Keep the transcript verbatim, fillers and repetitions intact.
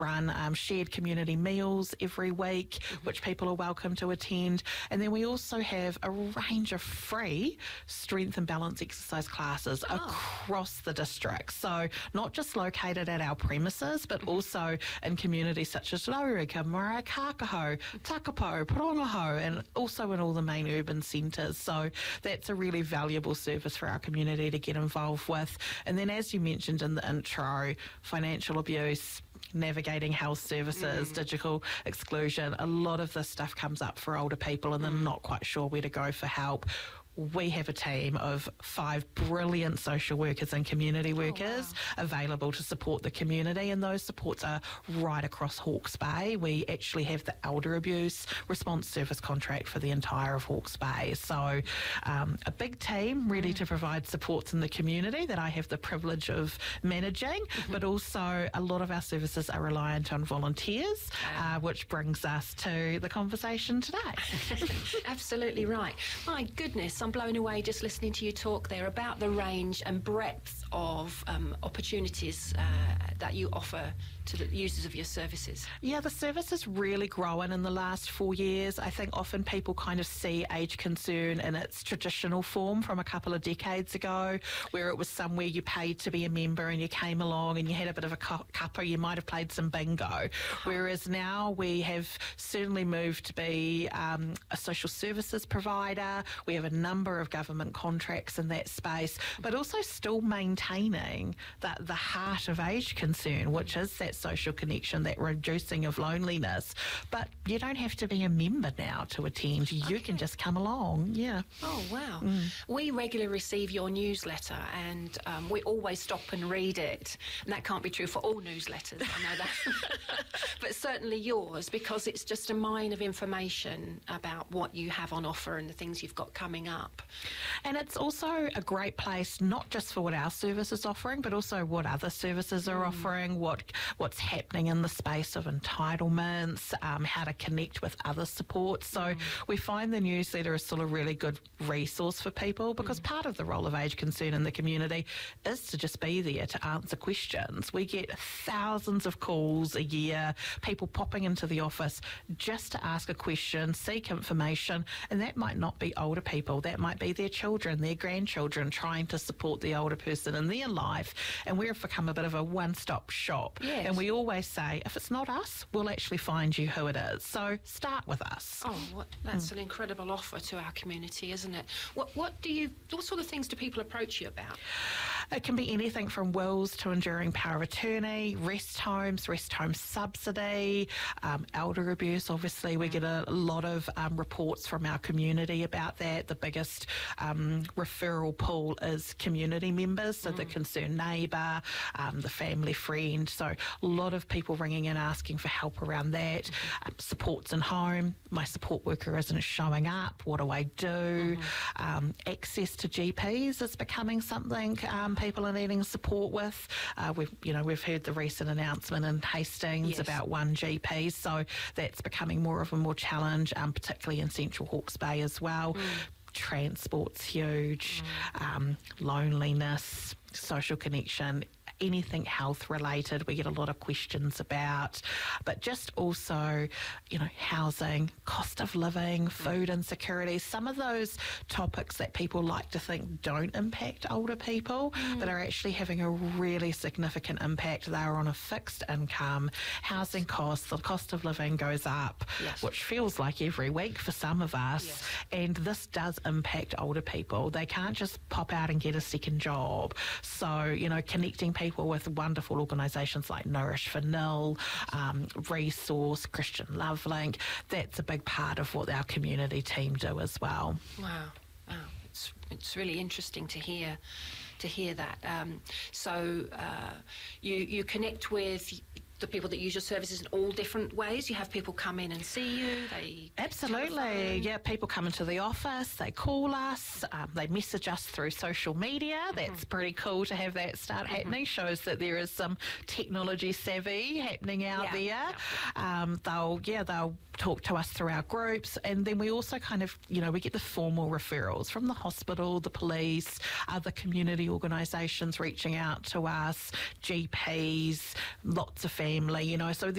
run um, shared community meals every week, mm-hmm. which people are welcome to attend. And then we also have a range of free strength and balance exercise classes oh. across the district. So not just located at our premises, but mm-hmm. also in communities such as Laurika, Morakakaho, Takapo, Porongaho, and also in all the main urban centres. So that's a really valuable service for our community to get involved with. And then, as you mentioned in the intro, financial abuse, navigating health services, mm. digital exclusion, a lot of this stuff comes up for older people and they're mm. not quite sure where to go for help. We have a team of five brilliant social workers and community workers oh, wow. available to support the community, and those supports are right across Hawke's Bay. We actually have the elder abuse response service contract for the entire of Hawke's Bay. So um, a big team ready mm. to provide supports in the community that I have the privilege of managing, mm-hmm. but also a lot of our services are reliant on volunteers, wow. uh, which brings us to the conversation today. Absolutely right. My goodness, I'm blown away just listening to you talk there about the range and breadth of um, opportunities uh, that you offer to the users of your services. Yeah, the service has really grown in the last four years. I think often people kind of see age concern in its traditional form from a couple of decades ago, where it was somewhere you paid to be a member and you came along and you had a bit of a cuppa, you might have played some bingo. Whereas now we have certainly moved to be um, a social services provider. We have a number of government contracts in that space, but also still maintaining that the heart of age concern, which is that social connection, that reducing of loneliness. But you don't have to be a member now to attend. You okay. can just come along. Yeah. Oh, wow. Mm. We regularly receive your newsletter and um, we always stop and read it. And that can't be true for all newsletters, I know that. But certainly yours, because it's just a mine of information about what you have on offer and the things you've got coming up. And it's also a great place, not just for what our service is offering, but also what other services are mm. offering, what what's happening in the space of entitlements, um, how to connect with other supports. So mm. we find the newsletter is still a really good resource for people, because mm. part of the role of age concern in the community is to just be there to answer questions. We get thousands of calls a year, people popping into the office just to ask a question, seek information, and that might not be older people, that might be their children, their grandchildren, trying to support the older person in their life. And we've become a bit of a one-stop shop. Yes. And we always say, if it's not us, we'll actually find you who it is. So start with us. Oh, what, that's mm. an incredible offer to our community, isn't it? What what do you? What sort of things do people approach you about? It can be anything from wills to enduring power of attorney, rest homes, rest home subsidy, um, elder abuse. Obviously, we get a lot of um, reports from our community about that. The biggest um, referral pool is community members, so mm. the concerned neighbour, um, the family friend. So a lot of people ringing in asking for help around that. Mm-hmm. Um, supports in home. My support worker isn't showing up. What do I do? Mm-hmm. Um, access to G Ps is becoming something um, people are needing support with. Uh, we've, you know, we've heard the recent announcement in Hastings yes. about one G P, so that's becoming more of a more challenge, um, particularly in Central Hawke's Bay as well. Mm. Transport's huge, mm. um, loneliness, social connection, anything health related we get a lot of questions about, but just also, you know, housing, cost of living, food insecurity, some of those topics that people like to think don't impact older people, mm. but are actually having a really significant impact. They're on a fixed income, housing costs, the cost of living goes up, yes. which feels like every week for some of us, yes. and this does impact older people. They can't just pop out and get a second job. So, you know, connecting people with wonderful organisations like Nourish for Nil, um, Resource, Christian Love Link, that's a big part of what our community team do as well. Wow, wow, it's it's really interesting to hear to hear that. Um, so uh, you you connect with the people that use your services in all different ways. You have people come in and see you. They absolutely, telephone. Yeah. People come into the office, they call us, um, they message us through social media. Mm-hmm. That's pretty cool to have that start mm-hmm. happening. Shows that there is some technology savvy happening out yeah. there. Yeah. Um, they'll yeah they'll talk to us through our groups. And then we also kind of, you know, we get the formal referrals from the hospital, the police, other community organisations reaching out to us, G Ps, lots of family, you know. So